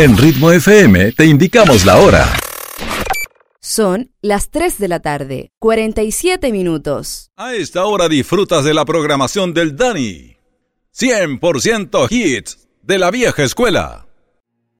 En Ritmo FM te indicamos la hora. Son las 3 de la tarde, 47 minutos. A esta hora disfrutas de la programación del Dani. 100% hits de la vieja escuela.